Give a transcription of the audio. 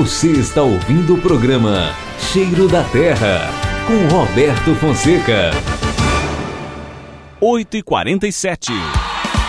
Você está ouvindo o programa Cheiro da Terra, com Roberto Fonseca. 8h47.